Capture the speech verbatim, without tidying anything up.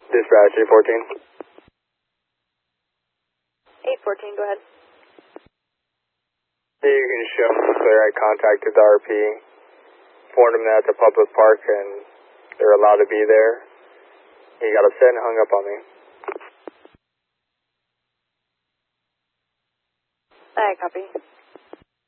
Dispatch eight fourteen. eight fourteen, go ahead. You can show them clear eye contact with the R P. Informed them that it's a public park and they're allowed to be there. He got upset and hung up on me. Alright, copy.